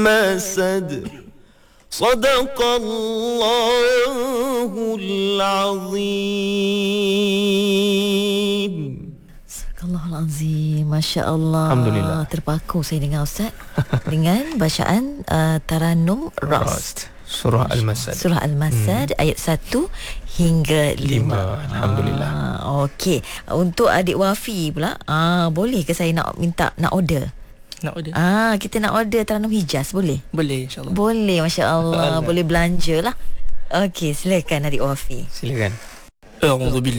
مسد صدق الله العظيم. Astagfirullahalazim. Masya Allah. Alhamdulillah. Terpaku saya dengar Ustaz dengan bacaan Taranum Ras. Surah Al-Masad. Surah Al-Masad ayat 1 hingga 5. Alhamdulillah. Okey. Untuk adik Wafi pula, boleh ke saya nak order? Nak order? Kita nak order Taranum Hijaz, boleh? Boleh, insyaAllah. Boleh, Masya Allah. Boleh belanja lah. Okey, silakan adik Wafi. Silakan. A'udzubillah